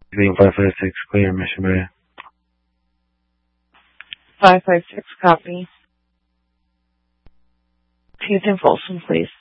Being 556, clear, Mission Bay. 556, copy. Houston Folsom, please.